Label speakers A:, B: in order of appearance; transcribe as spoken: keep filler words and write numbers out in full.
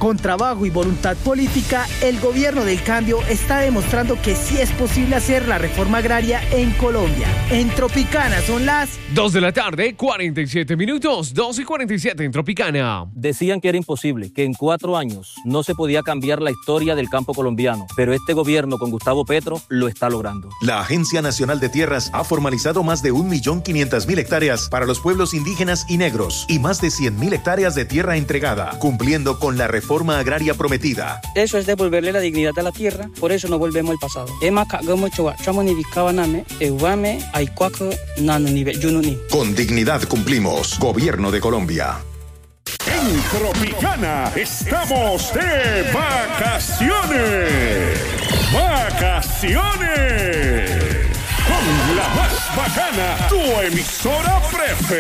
A: Con trabajo y voluntad política, el gobierno del cambio está demostrando que sí es posible hacer la reforma agraria en Colombia. En Tropicana son las
B: dos de la tarde, cuarenta y siete minutos, dos y cuarenta y siete en Tropicana.
C: Decían que era imposible, que en cuatro años no se podía cambiar la historia del campo colombiano, pero este gobierno con Gustavo Petro lo está logrando.
D: La Agencia Nacional de Tierras ha formalizado más de un millón quinientas mil hectáreas para los pueblos indígenas y negros y más de cien mil hectáreas de tierra entregada, cumpliendo con la reforma agraria prometida.
E: Eso es devolverle la dignidad a la tierra, por eso no volvemos al pasado.
D: Con dignidad cumplimos. Gobierno de Colombia.
F: En Tropicana estamos de vacaciones. Vacaciones. Con la más bacana, tu emisora preferida.